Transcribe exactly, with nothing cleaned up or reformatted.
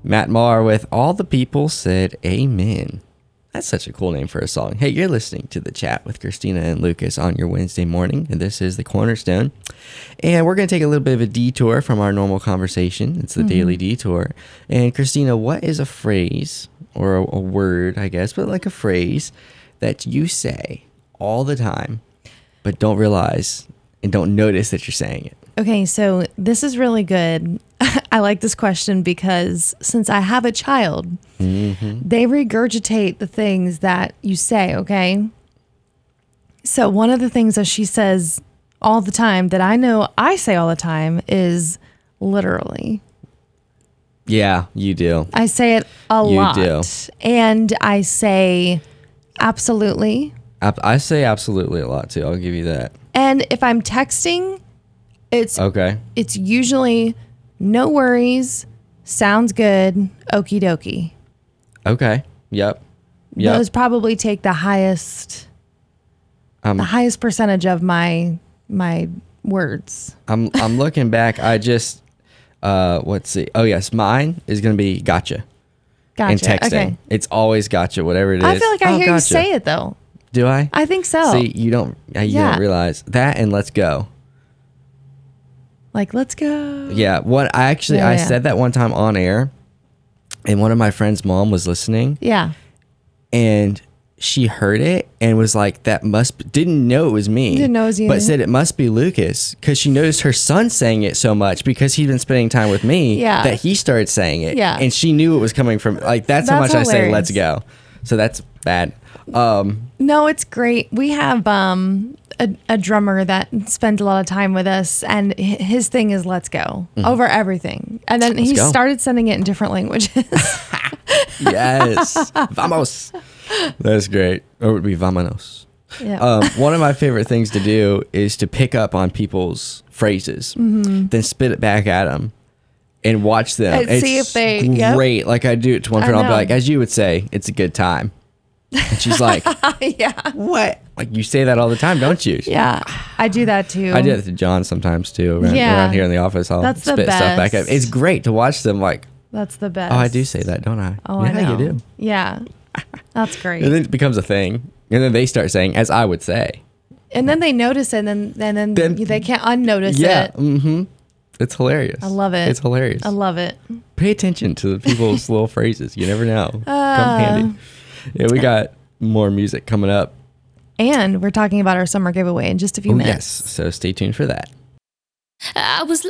Matt Maher with All the People Said Amen. That's such a cool name for a song. Hey, you're listening to The Chat with Christina and Lucas on your Wednesday morning, and this is The Cornerstone. And we're going to take a little bit of a detour from our normal conversation. It's the mm-hmm. Daily Detour. And Christina, what is a phrase, or a, a word, I guess, but like a phrase that you say all the time, but don't realize and don't notice that you're saying it? Okay, so this is really good. I like this question because since I have a child, mm-hmm. they regurgitate the things that you say, okay? So one of the things that she says all the time that I know I say all the time is literally. Yeah, you do. I say it a you lot. do. And I say absolutely. I say absolutely a lot too. I'll give you that. And if I'm texting, it's okay. It's usually no worries, sounds good, okie dokie. Okay. Yep. Yep. Those probably take the highest, um, the highest percentage of my my words. I'm I'm looking back. I just uh, let's see. Oh yes, mine is gonna be gotcha. Gotcha. And texting, okay. It's always gotcha. Whatever it is. I feel like I oh, hear gotcha. you say it though. Do I? I think so. See, you don't. You yeah. don't realize that. And let's go. Like, let's go. Yeah. What I actually, yeah, I yeah. said that one time on air, and one of my friend's mom was listening. Yeah. And she heard it and was like, that must be, didn't know it was me. Didn't know it was you. But said it must be Lucas because she noticed her son saying it so much because he'd been spending time with me yeah. that he started saying it. Yeah. And she knew it was coming from, like, that's, that's how much hilarious. I say, let's go. So that's bad. Um, no, it's great. We have um, a, a drummer that spends a lot of time with us, and his thing is let's go mm-hmm. over everything. And then let's he go. started sending it in different languages. Yes. Vamos. That's great. Or it would be vamonos. Yeah. Um, one of my favorite things to do is to pick up on people's phrases, mm-hmm. then spit it back at them and watch them. And it's see if they great. Yep. Like I do it to one friend. I'll be like, as you would say, it's a good time. And she's like, yeah. What? Like you say that all the time, don't you? Yeah. I do that too. I do that to John sometimes too. Around, yeah. around here in the office, I'll That's spit the best. stuff back at him. It's great to watch them like, that's the best. Oh, I do say that, don't I? Oh, yeah, I know. You do. Yeah. That's great. And then it becomes a thing. And then they start saying, as I would say. And then they notice it, and then, and then, then they can't unnotice yeah, it. Yeah. Mm-hmm. It's hilarious. I love it. It's hilarious. I love it. Pay attention to the people's little phrases. You never know. Uh, Come handy. Yeah, we got more music coming up. And we're talking about our summer giveaway in just a few Ooh, minutes. Yes. So stay tuned for that. I was